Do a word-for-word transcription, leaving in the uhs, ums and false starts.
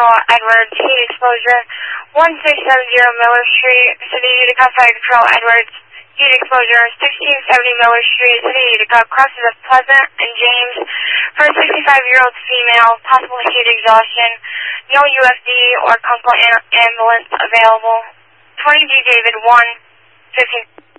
Control Edwards, heat exposure. one six seven zero Miller Street, City Utica, Fire Control Edwards, heat exposure. sixteen seventy Miller Street, City Utica, crosses of Pleasant and James for a sixty-five-year-old female, possible heat exhaustion. No U F D or Kunkel ambulance available. twenty D David one fifteen.